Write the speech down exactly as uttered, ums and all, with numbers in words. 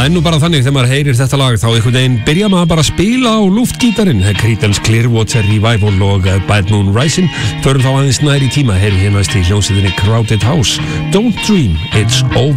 er nú bara þannig þegar maður heyrir þetta lag þá einhvern veginn byrja maður bara að spila á luftgítarinn. Creedence Clearwater Revival og Bad Moon Rising. Förum þá aðeins nær í tíma, heyrum hérna næst í hljómsveitinni Crowded House. Don't dream, it's over.